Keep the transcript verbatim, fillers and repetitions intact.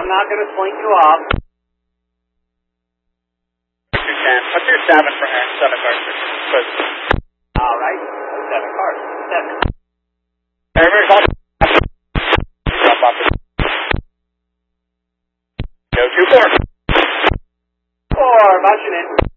not going to slink you off. two ten. What's your seven for here? Seven cars. All right. Seven cars. Seven. Everybody's on. Jump off the. Go two four. Four, bushing in.